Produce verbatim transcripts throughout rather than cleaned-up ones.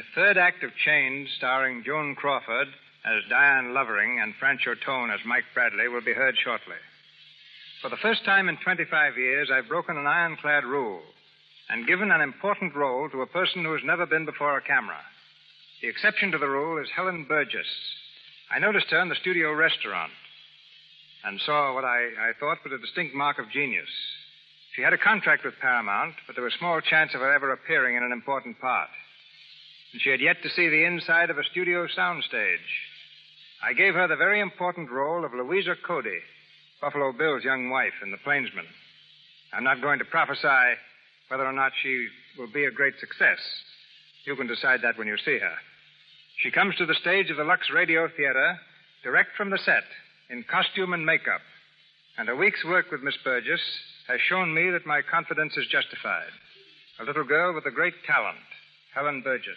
third act of Chains, starring Joan Crawford as Diane Lovering and Francho Tone as Mike Bradley, will be heard shortly. For the first time in twenty-five years, I've broken an ironclad rule and given an important role to a person who has never been before a camera. The exception to the rule is Helen Burgess. I noticed her in the studio restaurant and saw what I, I thought was a distinct mark of genius. She had a contract with Paramount, but there was small chance of her ever appearing in an important part. And she had yet to see the inside of a studio soundstage. I gave her the very important role of Louisa Cody, Buffalo Bill's young wife in The Plainsman. I'm not going to prophesy whether or not she will be a great success. You can decide that when you see her. She comes to the stage of the Lux Radio Theater direct from the set in costume and makeup. And a week's work with Miss Burgess has shown me that my confidence is justified. A little girl with a great talent, Helen Burgess.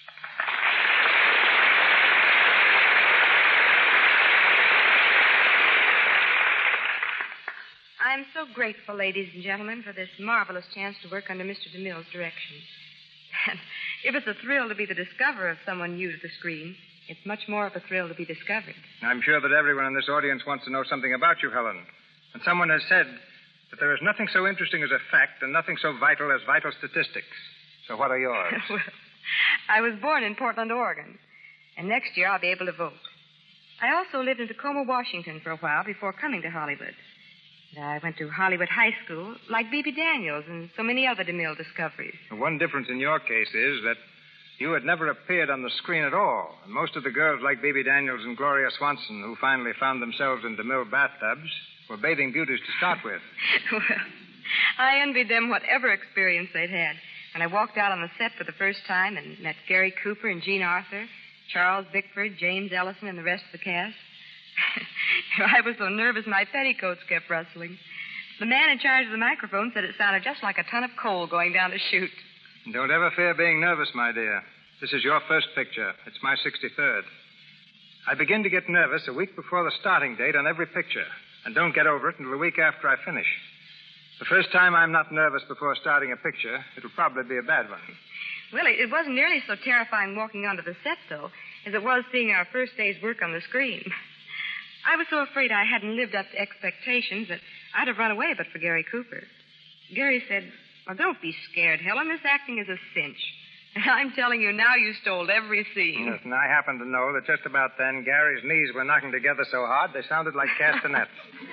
I'm so grateful, ladies and gentlemen, for this marvelous chance to work under Mister DeMille's direction. And if it's a thrill to be the discoverer of someone new to the screen, it's much more of a thrill to be discovered. I'm sure that everyone in this audience wants to know something about you, Helen. And someone has said that there is nothing so interesting as a fact and nothing so vital as vital statistics. So what are yours? Well, I was born in Portland, Oregon, and next year I'll be able to vote. I also lived in Tacoma, Washington for a while before coming to Hollywood. And I went to Hollywood High School, like B B Daniels and so many other DeMille discoveries. The one difference in your case is that you had never appeared on the screen at all. And most of the girls like B B Daniels and Gloria Swanson, who finally found themselves in DeMille bathtubs, were bathing beauties to start with. Well, I envied them whatever experience they'd had. When I walked out on the set for the first time and met Gary Cooper and Jean Arthur, Charles Bickford, James Ellison, and the rest of the cast, I was so nervous my petticoats kept rustling. The man in charge of the microphone said it sounded just like a ton of coal going down a chute. Don't ever fear being nervous, my dear. This is your first picture. It's my sixty-third. I begin to get nervous a week before the starting date on every picture, and don't get over it until the week after I finish. The first time I'm not nervous before starting a picture, it'll probably be a bad one. Well, it wasn't nearly so terrifying walking onto the set, though, as it was seeing our first day's work on the screen. I was so afraid I hadn't lived up to expectations that I'd have run away but for Gary Cooper. Gary said, "Well, don't be scared, Helen. This acting is a cinch. And I'm telling you now, you stole every scene." Yes, and I happen to know that just about then Gary's knees were knocking together so hard they sounded like castanets.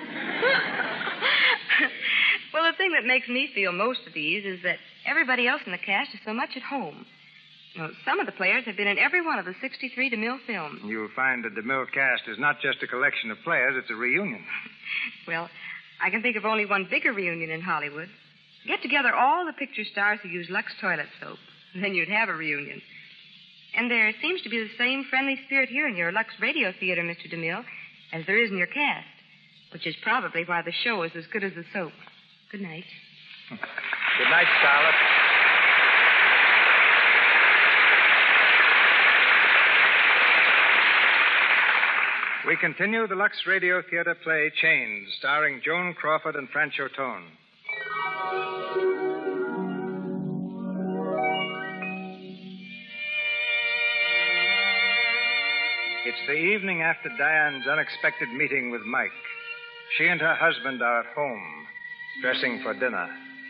Well, the thing that makes me feel most at ease is that everybody else in the cast is so much at home. You know, some of the players have been in every one of the sixty-three DeMille films. You'll find the DeMille cast is not just a collection of players, it's a reunion. Well, I can think of only one bigger reunion in Hollywood. Get together all the picture stars who use Lux toilet soap, and then you'd have a reunion. And there seems to be the same friendly spirit here in your Lux Radio Theater, Mister DeMille, as there is in your cast, which is probably why the show is as good as the soap. Good night. Good night, Scarlett. We continue the Lux Radio Theater play Chains, starring Joan Crawford and Francho Tone. It's the evening after Diane's unexpected meeting with Mike. She and her husband are at home, dressing for dinner.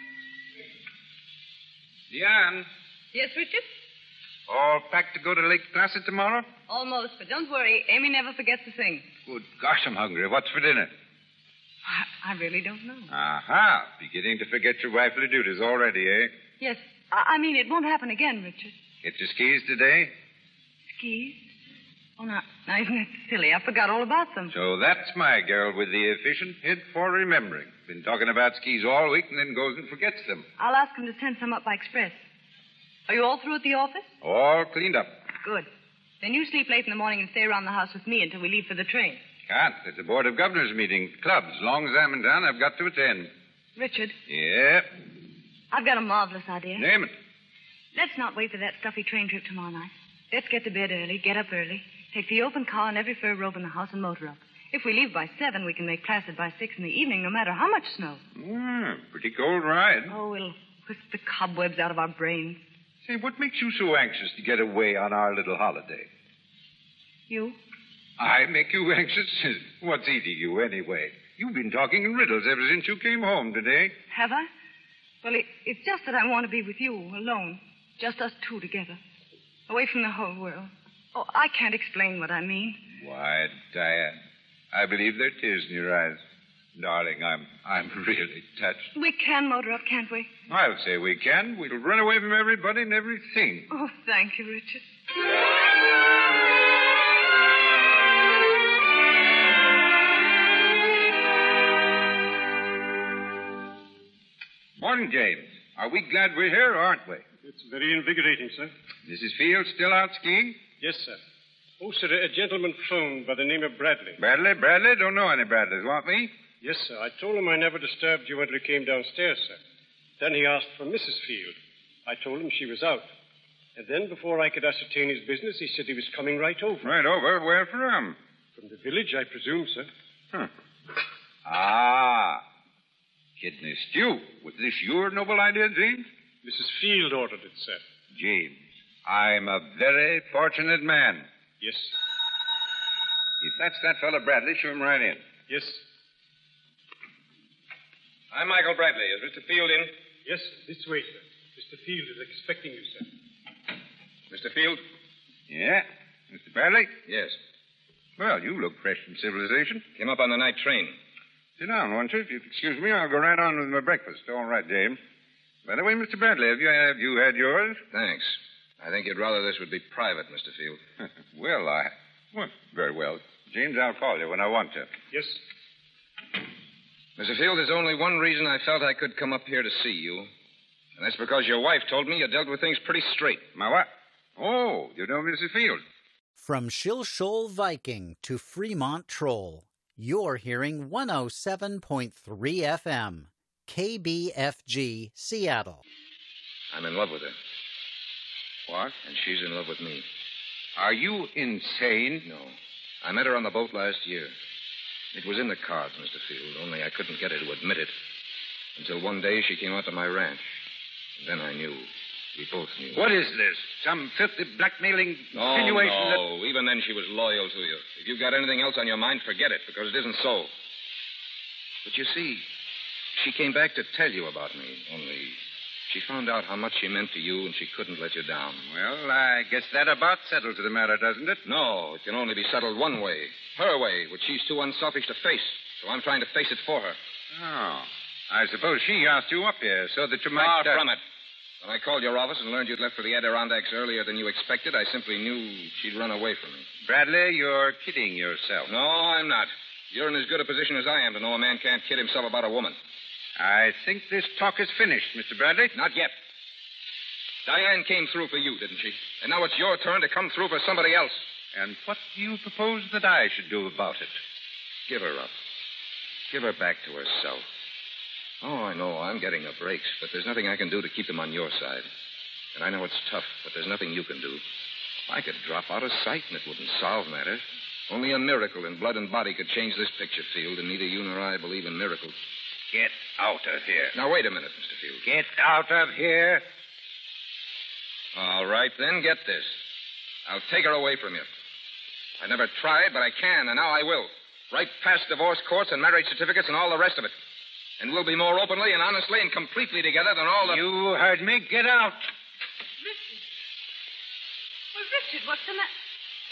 Diane, Yes, Richard? all packed to go to Lake Placid tomorrow? Almost, but don't worry. Amy never forgets a thing. Good gosh, I'm hungry. What's for dinner? I, I really don't know. Aha, beginning to forget your wifely duties already, eh? Yes, I, I mean, it won't happen again, Richard. Get your skis today? Skis? Oh, now, now, isn't that silly? I forgot all about them. So that's my girl with the efficient head for remembering. Been talking about skis all week and then goes and forgets them. I'll ask him to send some up by express. Are you all through at the office? All cleaned up. Good. Then you sleep late in the morning and stay around the house with me until we leave for the train. Can't. It's a Board of Governors meeting. Clubs. As long as I'm in town, I've got to attend. Richard, Yeah. I've got a marvelous idea. Name it. Let's not wait for that stuffy train trip tomorrow night. Let's get to bed early, get up early, take the open car and every fur robe in the house and motor up. If we leave by seven, we can make Placid by six in the evening, no matter how much snow. Mm, pretty cold ride. Oh, it'll whisk the cobwebs out of our brains. Hey, what makes you so anxious to get away on our little holiday? You? I make you anxious? What's eating you, anyway? You've been talking in riddles ever since you came home today. Have I? Well, it, it's just that I want to be with you, alone. Just us two together. Away from the whole world. Oh, I can't explain what I mean. Why, Diane, I believe there are tears in your eyes. Darling, I'm I'm really touched. We can motor up, can't we? I'll say we can. We'll run away from everybody and everything. Oh, thank you, Richard. Morning, James. Are we glad we're here, or aren't we? It's very invigorating, sir. Missus Field still out skiing? Yes, sir. Oh, sir, a gentleman phoned by the name of Bradley. Bradley? Bradley? Don't know any Bradleys. Want me? Yes, sir. I told him I never disturbed you until he came downstairs, sir. Then he asked for Missus Field. I told him she was out. And then, before I could ascertain his business, he said he was coming right over. Right over? Where from? From the village, I presume, sir. Huh. Ah. Kidney stew. Was this your noble idea, James? Missus Field ordered it, sir. James, I'm a very fortunate man. Yes, sir. If that's that fellow Bradley, show him right in. Yes. I'm Michael Bradley. Is Mister Field in? Yes, sir. This way, sir. Mister Field is expecting you, sir. Mister Field? Yeah? Mister Bradley? Yes. Well, you look fresh from civilization. Came up on the night train. Sit down, won't you? If you'll excuse me, I'll go right on with my breakfast. All right, James. By the way, Mister Bradley, have you, have you had yours? Thanks. I think you'd rather this would be private, Mister Field. well, I... Well, very well. James, I'll call you when I want to. Yes. Mister Field, there's only one reason I felt I could come up here to see you. And that's because your wife told me you dealt with things pretty straight. My what? Oh, you know Missus Field. From Shilshole Viking to Fremont Troll, you're hearing one oh seven point three F M, K B F G, Seattle. I'm in love with her. What? And she's in love with me. Are you insane? No. I met her on the boat last year. It was in the cards, Mister Field, only I couldn't get her to admit it. Until one day she came out to my ranch. And then I knew. We both knew. What is this? Some filthy blackmailing no, insinuation no. that... Even then she was loyal to you. If you've got anything else on your mind, forget it, because it isn't so. But you see, she came back to tell you about me, only she found out how much she meant to you and she couldn't let you down. Well, I guess that about settles the matter, doesn't it? No, it can only be settled one way. Her way, which she's too unselfish to face. So I'm trying to face it for her. Oh. I suppose she asked you up here so that you might... Far uh... from it. When I called your office and learned you'd left for the Adirondacks earlier than you expected, I simply knew she'd run away from me. Bradley, you're kidding yourself. No, I'm not. You're in as good a position as I am to know a man can't kid himself about a woman. I think this talk is finished, Mister Bradley. Not yet. Diane came through for you, didn't she? And now it's your turn to come through for somebody else. And what do you propose that I should do about it? Give her up. Give her back to herself. Oh, I know, I'm getting the breaks, but there's nothing I can do to keep them on your side. And I know it's tough, but there's nothing you can do. I could drop out of sight and it wouldn't solve matters. Only a miracle in blood and body could change this picture, Field, and neither you nor I believe in miracles. Get out of here. Now, wait a minute, Mister Field. Get out of here. All right, then, get this. I'll take her away from you. I never tried, but I can, and now I will. Right past divorce courts and marriage certificates and all the rest of it. And we'll be more openly and honestly and completely together than all the... You heard me. Get out. Richard. Well, Richard, what's the matter?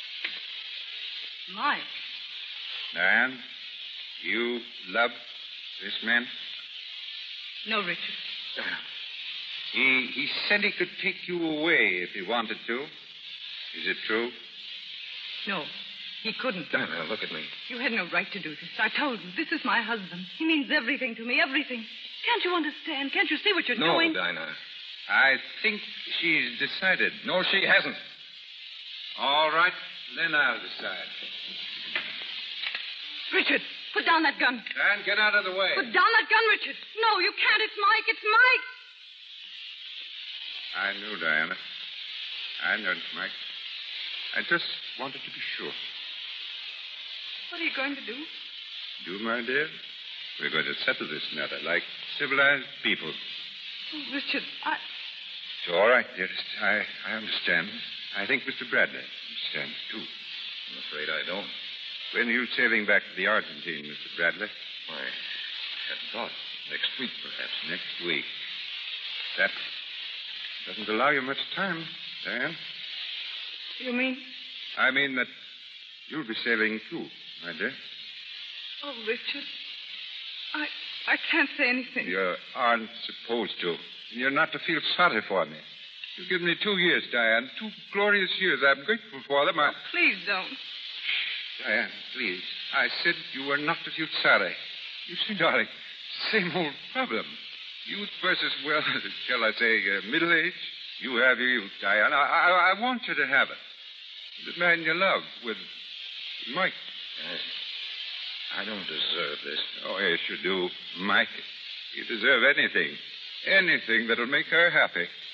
My. Diane, you love this man? No, Richard. He, he said he could take you away if he wanted to. Is it true? No, he couldn't. Diana, look at me. You had no right to do this. I told you, this is my husband. He means everything to me, everything. Can't you understand? Can't you see what you're no, doing? No, Dinah. I think she's decided. No, she hasn't. All right, then I'll decide. Richard, put down that gun. Dan, get out of the way. Put down that gun, Richard. No, you can't. It's Mike. It's Mike. I knew, Diana. I knew it, Mike. I just wanted to be sure. What are you going to do? Do, my dear? We're going to settle this matter like civilized people. Oh, Richard, I... It's all right, dearest. I, I understand. I think Mister Bradley understands, too. I'm afraid I don't. When are you sailing back to the Argentine, Mister Bradley? Why, I hadn't thought. Next week, perhaps. Next week. That doesn't allow you much time, Diane. You mean? I mean that you'll be sailing, too, my dear. Oh, Richard. I I can't say anything. You aren't supposed to. You're not to feel sorry for me. You've given me two years, Diane. Two glorious years. I'm grateful for them. I... Oh, please don't. Diane, please. I said you were not to feel sorry. You see, darling, same old problem. Youth versus, well, shall I say, uh, middle age. You have your youth, Diane. I, I, I want you to have it. The man you love with Mike. I, I don't deserve this. Oh, yes, you do. Mike. You deserve anything. Anything that'll make her happy.